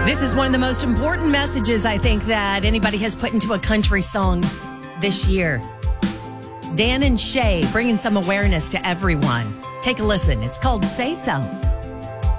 This is one of the most important messages I think that anybody has put into a country song this year. Dan and Shay bringing some awareness to everyone. Take a listen. It's called Say So.